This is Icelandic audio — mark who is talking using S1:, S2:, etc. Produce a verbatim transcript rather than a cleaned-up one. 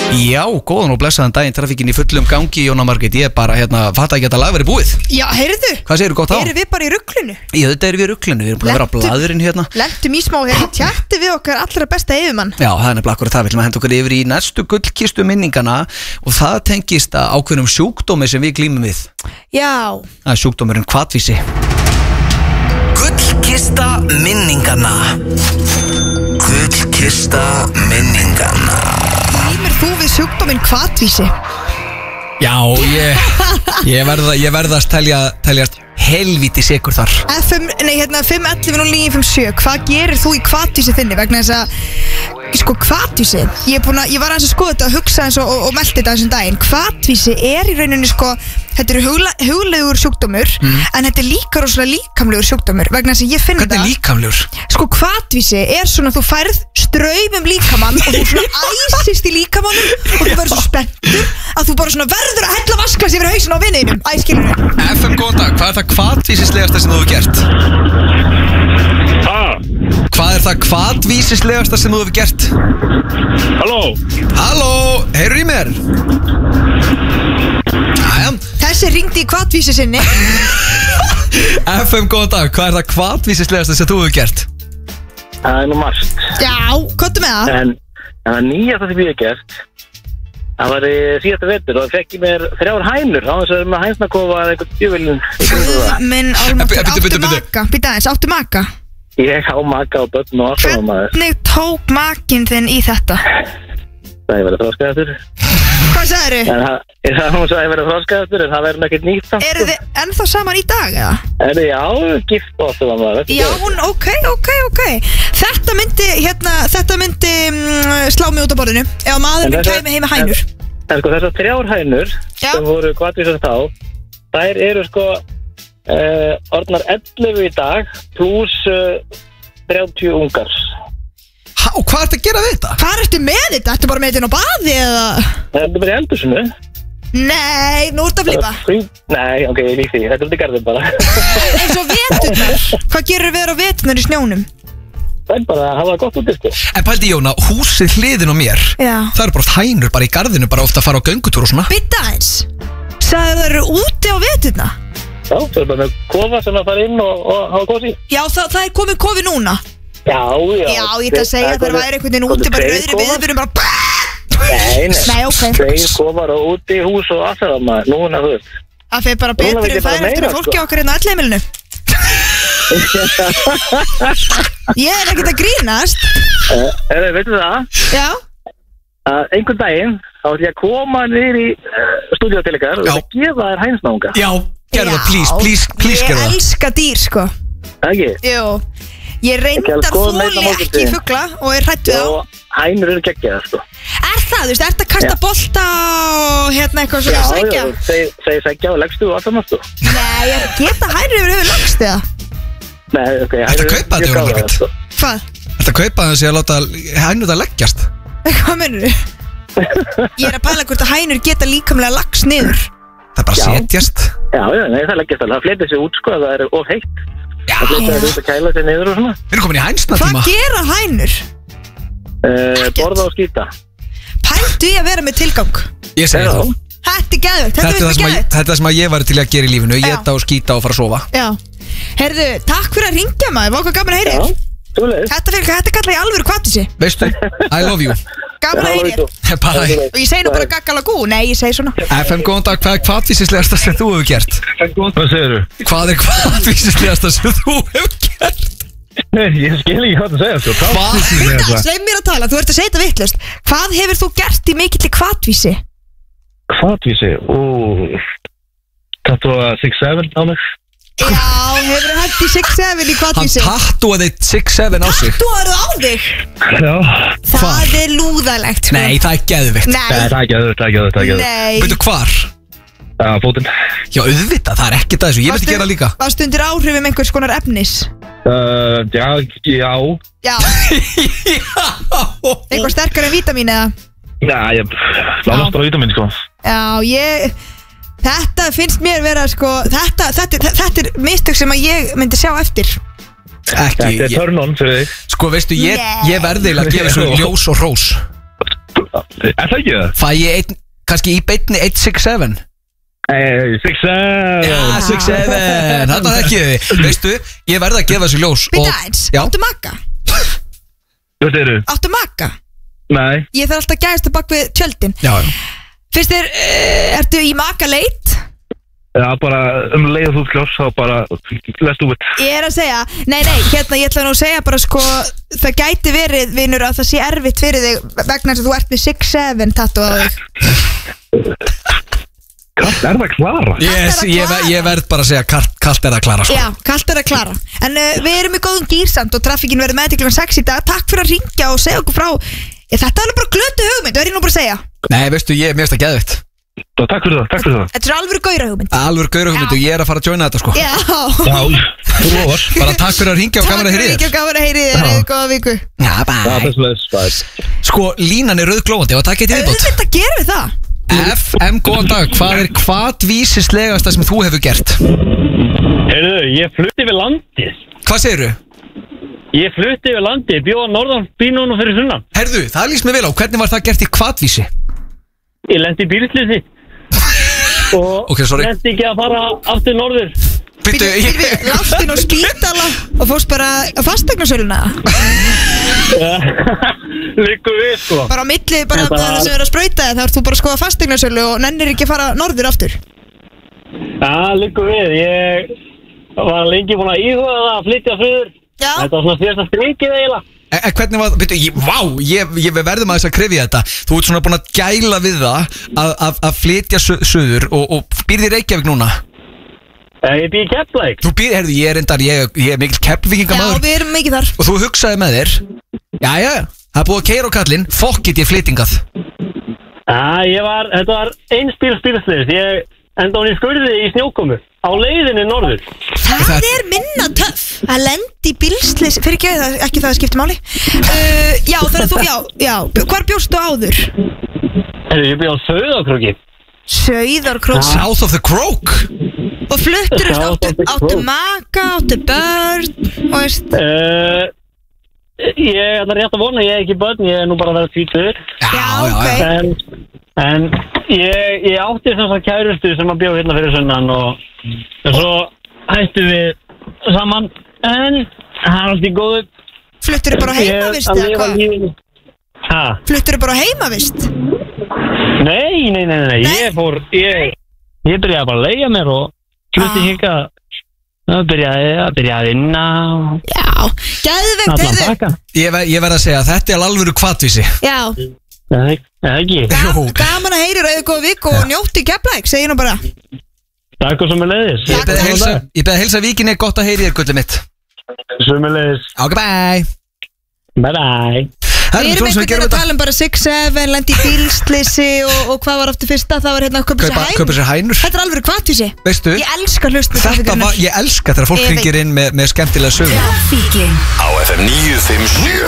S1: Já, góðan og blessaðan daginn, trafikinn í fullum gangi, Jóna Margrét. Ég bara, hérna, fatt ekki að þetta lag verið búið.
S2: Já, heyrðu.
S1: Hvað segirðu gott á?
S2: Erum við bara í ruglunu?
S1: Já, þetta erum við í ruglunu, við erum búin að vera á blaðurinn hérna.
S2: Lentum í smá hérna, tjatti við okkar allra besta yfirmann.
S1: Já, það er nefnilega akkurat það, við ætlum að henda okkur yfir í næstu gullkistu minningana og það tengist að ákveðnum sjúkdómi sem við glímum við.
S2: Já.
S1: Það er sjúkdómurinn hvatvísi. Gullkista minningana. Gullkista minningana.
S2: Glímir þú við sjúkdóminn hvatvísi?
S1: Já, ég, ég verða ég verða að telja, teljast helvíti sikur þar.
S2: F M, nei, hérna, fimm ellefu núll níu fimm sjö, hvað gerir þú í hvatvísi þinni? Vegna þess að, sko, hvatvísi, ég er búin að, ég var aðeins að skoða þetta og hugsa eins og, og, og melti þetta þessum daginn. Hvatvísi er í rauninni, sko, þetta er hugla, huglegur sjúkdómur, mm. en þetta er líka rosalega líkamlegur sjúkdómur, vegna þess að ég finn þetta.
S1: Hvernig er líkamlegur?
S2: Sko, hvatvísi er svona, þú færð straum um líkamann og þú svona æsist í líkamannum og þú verður svo spenntur að þú bara svona verður að hella vasklas yfir hausin á vinninum. Æ, skilur þig.
S1: F M, góðan dag, hvað er það hvatvísislegasta sem þú hefur gert?
S3: Ha?
S1: Hvað er það hvatvísislegasta sem þú hefur gert?
S3: Halló?
S1: Halló, heyrðu í mér? Jæja.
S2: Þessi ringdi í hvatvísi sinni.
S1: F M, góðan dag, hvað er það hvatvísislegasta sem þú hefur gert?
S3: Það er nú margt.
S2: Já, kottu með það.
S3: En það er nýjast það sem ég hef gert. Það var í síðasta vetur og það fekk ég mér þrjár hænur. Það var þess að með hænsnakofa eða einhvern djöfilin.
S2: Minn álmáttur,
S1: Bíddu, bíddu,
S2: áttu
S1: bíddu.
S2: maka. Býta aðeins, áttu maka.
S3: Ég á maka og börn og alltaf maður.
S2: Hvernig tók makinn þinn í þetta?
S3: Það er verið þroskaðastur.
S2: Hvað sagðirðu?
S3: En það, ég sagði hún að það er verið þroskaðastur en það verður ekkert nýtt samt.
S2: Eru þið ennþá saman í dag, eða?
S3: Er þið já, gift og alltaf maður.
S2: Já, hún, ok, ok, ok. Þetta myndi, hérna, þetta myndi mm, slá mig út á borðinu ef að maður minn kæmi heim með hænur.
S3: En, en sko þessar þrjár hænur
S2: Já.
S3: sem voru hvatvísar þá, þær eru sko uh, orðnar ellefu í dag pluss uh, þrjátíu ungar.
S1: Há, hvað ertu að gera við þetta?
S2: Hvað ertu með þetta? Ertu bara með þetta inn á baði, eða?
S3: Það er bara í eldhúsinu.
S2: Nei, nú ertu að flýpa.
S3: Nei, ok, ég lík því. Þetta er út í garðin bara.
S2: Eins og veturnar. Hvað gerur við á veturnar í snjónum?
S3: Það er bara að hafa það gott úti, sko.
S1: En pældi Jóna, húsið hliðin á mér.
S2: Já.
S1: Það eru bara oft hænur bara í garðinu, bara ofta að fara á göngutúr og svona.
S2: Býta eins. Sagði það eru úti á veturna?
S3: Já, það er bara með kofa sem að fara inn og, og hafa kosi.
S2: Já, það, það er komið kofi núna.
S3: Já, já.
S2: Já, ég ætla að segja að það væri einhvern veginn úti bara rauðri viðbyrjum bara.
S3: Nei, nei.
S2: Nei, ok.
S3: Tveir kofar og úti hús og allt það maður. Núna, þú veist.
S2: Það fyrir bara betur við fæður eftir að fólki okkar hérna á ellheimilinu. Ég er ekkert að grínast.
S3: Eða, veitu það?
S2: Já.
S3: Að einhvern daginn þá ætlum ég að koma niður í uh, stúdíó til ykkar og
S1: Já.
S3: að gefa þér hænsnáunga.
S1: Já, gerðu það, please, please, please gerðu
S2: Ég
S1: það.
S2: elska dýr, sko.
S3: Ekki?
S2: Jú. Ég reyndar þóli ekki fugla og er hrætt við þá.
S3: Og hænur eru geggjaðar, sko.
S2: Er það, þú veist, ert að kasta bolta og hérna eitthvað svona að segja?
S3: Já, já, seg, segi segja og leggstu og allt annars, sko.
S2: Nei, ég geta hænur yfir höfu lagst eða?
S3: Nei, ok.
S1: Ertu að kaupa þetta, Jóna Margrét?
S3: Sko.
S2: Hvað?
S1: Ertu að kaupa þessi að láta hænur það leggjast?
S2: Hvað mennur þú? Ég er að pæla hvort að hænur geta líkamlega lagst niður.
S1: Það er bara
S3: Já.
S1: setjast.
S3: Já, já, nei, það leggjast alveg. Það fletið sér út, sko, það er of heitt.
S1: Já.
S3: Það fletið sér út að kæla sér niður og svona.
S1: Við erum komin í hænsna
S2: Hvað
S1: tíma.
S2: gera hænur?
S3: Uh, borða og skýta.
S2: Pældu ég að vera með tilgang.
S1: Ég segi
S3: Já.
S1: það.
S2: Þetta er gæðvegt, þetta
S1: Þetta er það
S2: finnst
S1: sem
S2: mér
S1: að-
S2: gæðvegt.
S1: þetta er það sem að ég var til að gera í lífinu.
S2: Já.
S1: Éta og skýta og fara að sofa.
S2: Já. Herðu, takk fyrir að ringja maður, var okkar gaman að heyra
S3: Já,
S2: þér.
S3: þú leið.
S2: Þetta fyrir, þetta kalla ég alvöru kvatvísi.
S1: Veistu, I love you.
S2: Gaman að heyra þér.
S1: Bye.
S2: Og ég segi nú bara gaggalagú, nei ég segi svona.
S1: F M, góðan dag, hvað er hvatvísislegasta sem þú hefur gert?
S4: Hvað segir þú?
S1: Hvað er hvatvísislegasta sem þú hefur gert?
S4: Nei, ég skil ekki hvað það segja, sko.
S1: Hvað?
S2: Þetta, segð mér að tala, þú ert að segja þetta vitlaust. Hvað hefur þú gert í mikilli hvatvísi?
S4: Hvatvísi? Ó, þetta var six seven á mig.
S2: Já, hefur þú hægt í six seven í
S1: Hann
S2: hvatvísi?
S1: tattúaði six seven á sig.
S2: Þú eru á þig.
S4: Já.
S2: Það er lúðalegt, sko.
S1: Nei, það er geðvikt.
S4: Nei,
S2: Nei,
S4: það er ekki öður, það er ekki öður, það er ekki öður.
S2: nei.
S1: Veitu hvar?
S4: Já, fótinn.
S1: Já, auðvitað, það er ekkert að þessu. Ég myndi gera það líka.
S2: Varstu undir áhrifum einhvers konar efnis?
S4: Uh, já, já.
S2: Já,
S1: Já.
S2: eitthvað sterkar en vítamín eða?
S4: Já, ég lánast bara vítamín, sko.
S2: Já, ég... Þetta finnst mér vera, sko... Þetta, þetta, þetta, þetta er mistök sem að ég myndi sjá eftir.
S1: Ekki,
S4: Þetta er
S1: ég,
S4: turn on fyrir þig.
S1: sko veistu, ég,
S2: Nei.
S1: ég verði að gefa þessu ljós og rós.
S4: Er það ekki það?
S1: Fæ ég einn, kannski í beinni eitt sex seven?
S4: Hey, six seven
S1: Já, six seven, þetta er ekki þið. Veistu, ég verði að gefa þessu ljós.
S2: Býta eins,
S1: Já.
S2: áttu maka?
S4: Hvað segirðu?
S2: Áttu maka?
S4: Nei.
S2: Ég þarf alltaf að gæðast að bak við tjöldin.
S1: Já, já.
S2: Finnst þér, uh, ertu í maka leit?
S4: Já, bara um leið þú klárs þá bara lestu út.
S2: Ég er að segja, nei, nei, hérna, ég ætla nú að segja bara sko, það gæti verið, vinur, að það sé erfitt fyrir þig vegna þess að þú ert með six seven tattu á þig.
S4: Kallt er það klara?
S1: Yes,
S2: er að
S1: ég,
S2: klara.
S1: ég verð bara að segja kalt, kalt er að klara sko.
S2: Já, kallt er að klara. En uh, við erum í góðum gýrsamt og trafikkin verður með til klukkan sex í dag. Takk fyrir að ringja og segja okkur frá. Ég, þetta er alveg bara glötu hugmynd, það er ég nú bara að segja.
S1: Nei, veistu, ég er mjög stað geðvitt.
S4: Takk fyrir það, takk fyrir það.
S2: Þetta er alveg gaura hugmynd.
S1: Alveg gaura hugmynd og ég er að fara að joina þetta sko.
S2: Já.
S4: Já, þú lofar.
S1: Bara takk fyrir að ringja og gaman að heyri þér.
S2: Takk fyrir að ringja og gaman að heyri þér. Eða góða viku.
S1: Já, bæ. Sko, línan er rauðglóðandi og takk eitt viðbót.
S2: Auðvitað gerum við það.
S1: F M, góðan dag, hvað er hvatvísislegasta sem þú hefur gert?
S3: Heyrðu, ég flutti við landið.
S1: Hvað segirðu?
S3: Ég flutti við landið, bjóða norðan bínunum fyrir sunnan.
S1: Herðu, það líst mér vel á, hvernig var það gert í hvatvísi?
S3: Ég lendi í bílslýsi og
S1: Ok, sorry.
S3: lendi ekki að fara aftur norður.
S1: Býttu,
S2: Við við lást inn á spítala og fórst bara á fasteignarsöluna.
S3: Liggur við sko.
S2: Bara á milli, bara
S3: Þetta-
S2: það sem er að sprauta þig, þá ert þú bara að skoða fasteignarsölu og nennir ekki að fara norður aftur.
S3: Já, liggur við. Ég var lengi búin að íhuga það að flytja fyrir.
S2: Já.
S3: Þetta var svona fyrsta strikið eiginlega.
S1: En en hvernig var, býttu, ég, vá, ég, ég við verðum að þess að krefja þetta. Þú ert svona búin að gæla við það að, að, að flytja su- suður og, og býrði í Reykjavík núna.
S3: Eh, Ég býð í Keflavík.
S1: Þú býrði, herðu, ég er endar, ég, ég er mikil
S2: Já,
S1: keppvíkingamaður
S2: við erum mikið þar.
S1: og þú hugsaði með þér, jæja, það er búið að keira á kallinn, fokkit ég flytingað.
S3: Já, ég var, þetta var einspíl spílslis. Ég enda hún í skurði í snjókomu á leiðinni norður.
S2: Það
S1: Það-
S2: er minna töff að lendi í bílslis, fyrir ekki, það, ekki það að skipta máli. uh, Já, þannig að þú, já, já, hvar bjóstu áður?
S3: Herru, ég býð á Sauðárkróki.
S2: Sauðárkrók.
S1: South of the Croak.
S2: Og fluttur
S3: Já,
S2: áttu,
S3: það er
S2: áttu
S3: krók.
S2: maka, áttu börn, og veist.
S3: Uh, ég ætla rétt að vona, ég er ekki börn, ég er nú bara að vera tvítur.
S1: Já,
S2: Já,
S1: já,
S2: ok.
S1: já.
S3: En, en ég, ég átti sem sagt kærustu sem að bjóð hérna fyrir sunnan og og svo hættum við saman. En það er allt í góðu.
S2: Fluttur bara á
S3: Ég er
S2: heimavist
S3: að
S2: eða
S3: lifa
S2: hvað?
S3: lífinu. Ha?
S2: Fluttur bara á heimavist?
S3: Nei, nei, nei, nei,
S2: Nei?
S3: ég fór, ég, ég byrjaði bara að leigja mér og flutti
S2: Ah.
S3: hingað. Það byrjaði að byrjaði að vinna og
S2: Já, gæðvegt,
S3: allan
S2: heyrðu.
S3: pakkan.
S1: Ég, ver, ég verð að segja, þetta er alvöru hvatvísi.
S2: Já,
S3: Nei, ekki.
S2: ga
S1: Jú.
S2: gaman að heyri rauðu góða vik og njótti Keflavík, segi nú bara.
S3: Takk og sömuleiðis.
S1: Ég beði að heilsa, ég beði að heilsa víkinni, gott að heyri þér, gullið mitt.
S3: Sömuleiðis.
S1: Ok, bye.
S3: Bye bye.
S1: Það
S2: Við
S1: er
S2: erum
S1: svona sem
S2: einhvern
S1: við
S2: veginn
S1: gerum
S2: að
S1: þetta.
S2: tala um bara six seven, lendi í bílslisi og, og hvað var aftur fyrsta, það var hérna að kaupa sér
S1: Kaupa,
S2: hæn.
S1: kaupa sér hænur.
S2: Þetta er alveg kvartvísi.
S1: Veistu,
S2: Ég elska hlust með
S1: þetta var, ég elska þegar fólk
S2: Ég veit.
S1: ringir inn með, með skemmtilega sögur.
S5: Á F M níu fimm sjö.